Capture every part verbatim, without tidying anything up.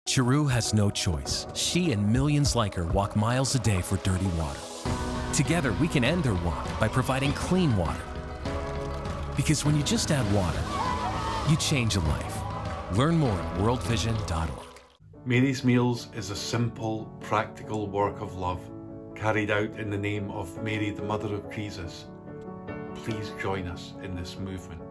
Chiru has no choice. She and millions like her walk miles a day for dirty water. Together, we can end their walk by providing clean water. Because when you just add water, you change a life. Learn more at world vision dot org. Mary's Meals is a simple, practical work of love carried out in the name of Mary, the Mother of Jesus. Please join us in this movement.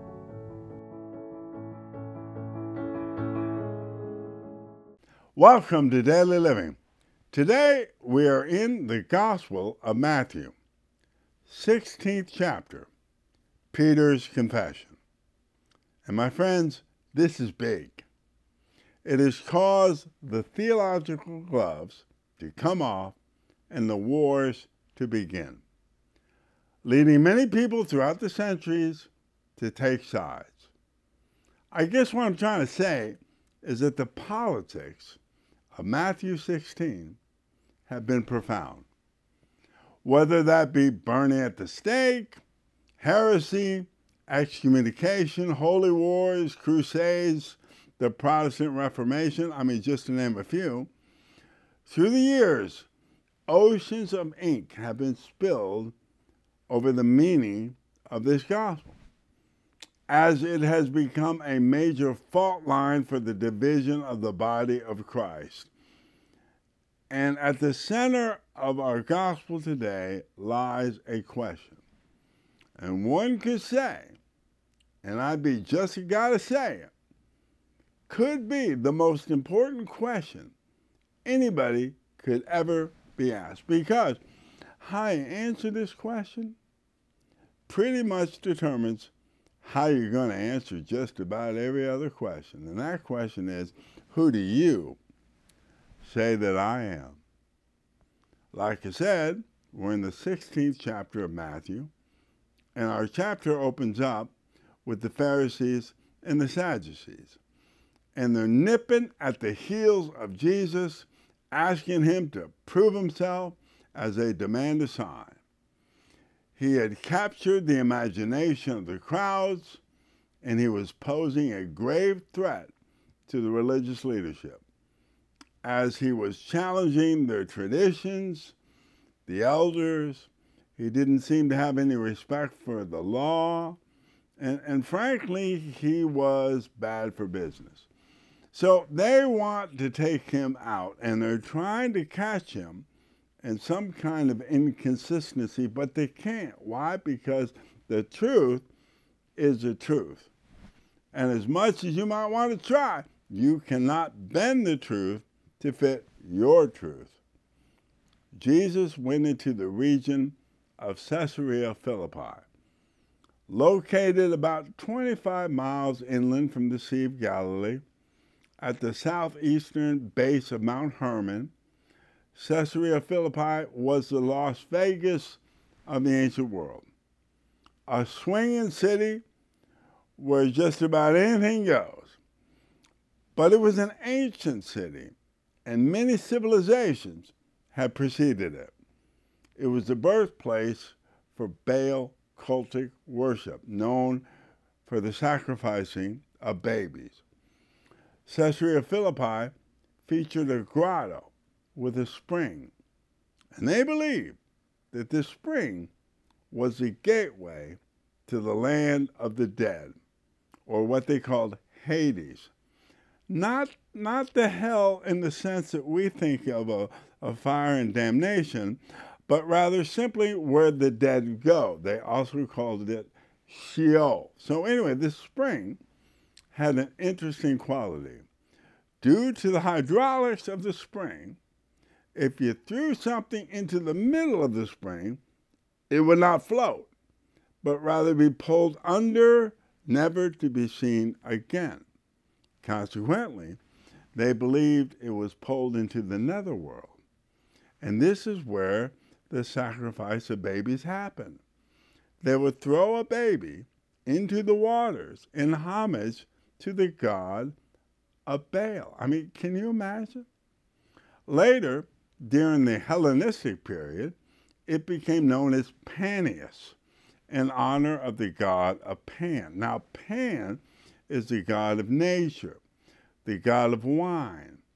Welcome to Daily Living. Today we are in the Gospel of Matthew, sixteenth chapter, Peter's confession. And my friends, this is big. It has caused the theological gloves to come off and the wars to begin, leading many people throughout the centuries to take sides. I guess what I'm trying to say is that the politics of Matthew sixteen have been profound. Whether that be burning at the stake, heresy, excommunication, holy wars, crusades, the Protestant Reformation, I mean, just to name a few, through the years, oceans of ink have been spilled over the meaning of this gospel, as it has become a major fault line for the division of the body of Christ. And at the center of our gospel today lies a question. And one could say, and I'd be just a guy to say it, could be the most important question anybody could ever be asked. Because how you answer this question pretty much determines how you're going to answer just about every other question. And that question is, who do you say that I am? Like I said, we're in the sixteenth chapter of Matthew, and our chapter opens up with the Pharisees and the Sadducees. And they're nipping at the heels of Jesus, asking him to prove himself as they demand a sign. He had captured the imagination of the crowds, and he was posing a grave threat to the religious leadership, as he was challenging their traditions, the elders. He didn't seem to have any respect for the law, and, and frankly, he was bad for business. So they want to take him out, and they're trying to catch him in some kind of inconsistency, but they can't. Why? Because the truth is the truth. And as much as you might want to try, you cannot bend the truth to fit your truth. Jesus went into the region of Caesarea Philippi, located about twenty-five miles inland from the Sea of Galilee, at the southeastern base of Mount Hermon. Caesarea Philippi was the Las Vegas of the ancient world, a swinging city where just about anything goes. But it was an ancient city, and many civilizations had preceded it. It was the birthplace for Baal cultic worship, known for the sacrificing of babies. Caesarea Philippi featured a grotto with a spring, and they believed that this spring was the gateway to the land of the dead, or what they called Hades. Not, not the hell in the sense that we think of a, a fire and damnation, but rather simply where the dead go. They also called it Sheol. So anyway, this spring had an interesting quality. Due to the hydraulics of the spring, if you threw something into the middle of the spring, it would not float, but rather be pulled under, never to be seen again. Consequently, they believed it was pulled into the netherworld. And this is where the sacrifice of babies happened. They would throw a baby into the waters in homage to the god of Baal. I mean, can you imagine? Later, during the Hellenistic period, it became known as Panias, in honor of the god of Pan. Now, Pan is the god of nature, the god of wine,